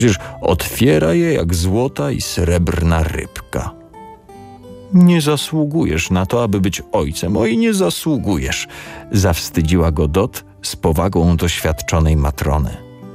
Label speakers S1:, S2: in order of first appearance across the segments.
S1: Przecież otwiera je jak złota i srebrna rybka. Nie zasługujesz na to, aby być ojcem. Oj, nie zasługujesz, zawstydziła go Dot z powagą doświadczonej matrony.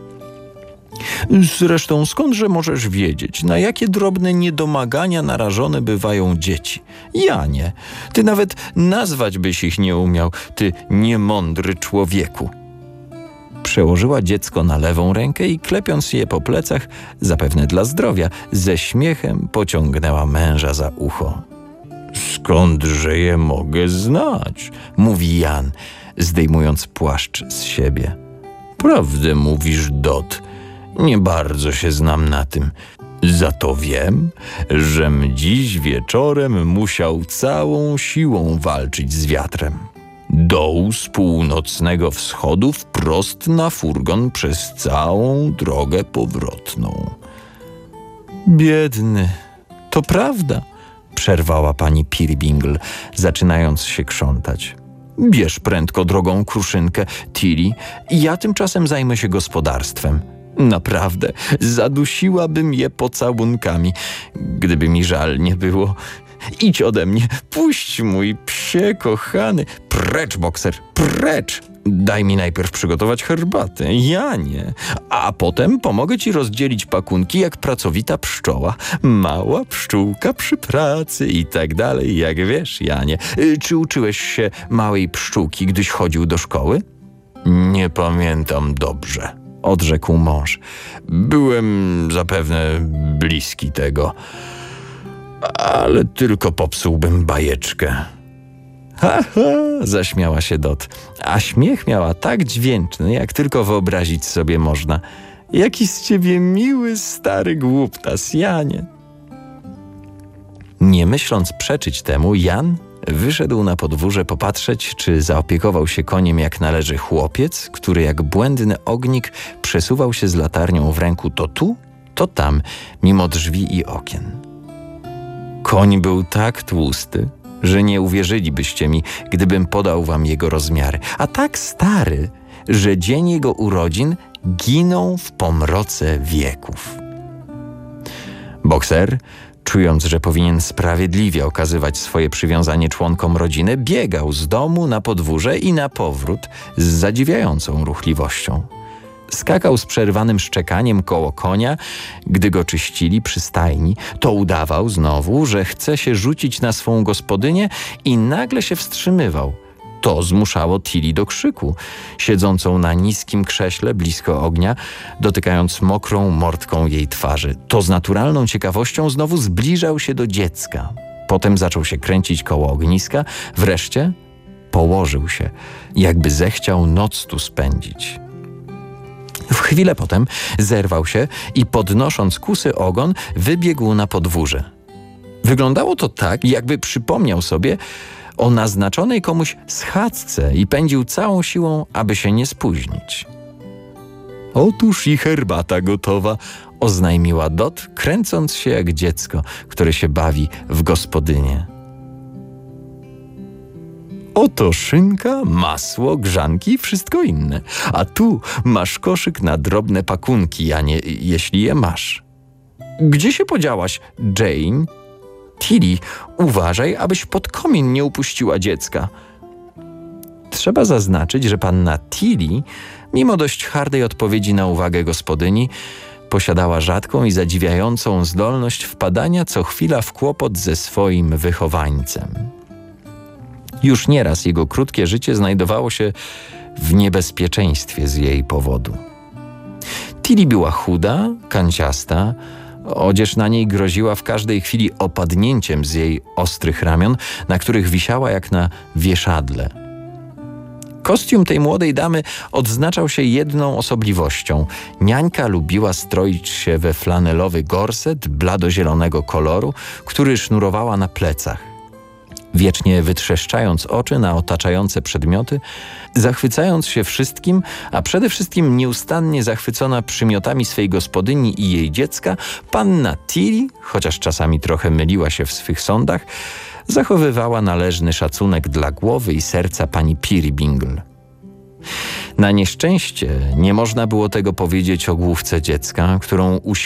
S1: Zresztą skądże możesz wiedzieć, na jakie drobne niedomagania narażone bywają dzieci? Janie, ty nawet nazwać byś ich nie umiał, ty niemądry człowieku. Przełożyła dziecko na lewą rękę i klepiąc je po plecach, zapewne dla zdrowia, ze śmiechem pociągnęła męża za ucho. Skądże je mogę znać? Mówi Jan, zdejmując płaszcz z siebie. Prawdę mówisz, Dot. Nie bardzo się znam na tym. Za to wiem, żem dziś wieczorem musiał całą siłą walczyć z wiatrem. Dół z północnego wschodu wprost na furgon przez całą drogę powrotną. Biedny, to prawda, przerwała pani Peerybingle, zaczynając się krzątać. Bierz prędko drogą kruszynkę, Tilly, i ja tymczasem zajmę się gospodarstwem. Naprawdę, zadusiłabym je pocałunkami, gdyby mi żal nie było. Idź ode mnie, puść mój psie kochany. Precz, Bokser, precz! Daj mi najpierw przygotować herbatę, Janie, a potem pomogę ci rozdzielić pakunki jak pracowita pszczoła. Mała pszczółka przy pracy i tak dalej, jak wiesz, Janie. Czy uczyłeś się małej pszczółki, gdyś chodził do szkoły? Nie pamiętam dobrze, odrzekł mąż. Byłem zapewne bliski tego, ale tylko popsułbym bajeczkę. Ha, ha, zaśmiała się Dot, a śmiech miała tak dźwięczny, jak tylko wyobrazić sobie można. Jaki z ciebie miły stary głuptas, Janie. Nie myśląc przeczyć temu, Jan wyszedł na podwórze popatrzeć, czy zaopiekował się koniem jak należy chłopiec, który jak błędny ognik przesuwał się z latarnią w ręku to tu, to tam, mimo drzwi i okien. Koń był tak tłusty, że nie uwierzylibyście mi, gdybym podał wam jego rozmiary, a tak stary, że dzień jego urodzin ginął w pomroce wieków. Bokser, czując, że powinien sprawiedliwie okazywać swoje przywiązanie członkom rodziny, biegał z domu na podwórze i na powrót z zadziwiającą ruchliwością. Skakał z przerwanym szczekaniem koło konia, gdy go czyścili przy stajni, to udawał znowu, że chce się rzucić na swą gospodynię i nagle się wstrzymywał. To zmuszało Tilly do krzyku, siedzącą na niskim krześle blisko ognia, dotykając mokrą mordką jej twarzy. To z naturalną ciekawością znowu zbliżał się do dziecka. Potem zaczął się kręcić koło ogniska, wreszcie położył się, jakby zechciał noc tu spędzić. W chwilę potem zerwał się i podnosząc kusy ogon, wybiegł na podwórze. Wyglądało to tak, jakby przypomniał sobie o naznaczonej komuś schadzce i pędził całą siłą, aby się nie spóźnić. Otóż i herbata gotowa, oznajmiła Dot, kręcąc się jak dziecko, które się bawi w gospodynię. Oto szynka, masło, grzanki i wszystko inne. A tu masz koszyk na drobne pakunki, Janie, jeśli je masz. Gdzie się podziałaś, Jane? Tilly, uważaj, abyś pod komin nie upuściła dziecka. Trzeba zaznaczyć, że panna Tilly, mimo dość hardej odpowiedzi na uwagę gospodyni, posiadała rzadką i zadziwiającą zdolność wpadania co chwila w kłopot ze swoim wychowańcem. Już nieraz jego krótkie życie znajdowało się w niebezpieczeństwie z jej powodu. Tilly była chuda, kanciasta, odzież na niej groziła w każdej chwili opadnięciem z jej ostrych ramion, na których wisiała jak na wieszadle. Kostium tej młodej damy odznaczał się jedną osobliwością. Niańka lubiła stroić się we flanelowy gorset bladozielonego koloru, który sznurowała na plecach. Wiecznie wytrzeszczając oczy na otaczające przedmioty, zachwycając się wszystkim, a przede wszystkim nieustannie zachwycona przymiotami swej gospodyni i jej dziecka, panna Tilly, chociaż czasami trochę myliła się w swych sądach, zachowywała należny szacunek dla głowy i serca pani Peerybingle. Na nieszczęście nie można było tego powiedzieć o główce dziecka, którą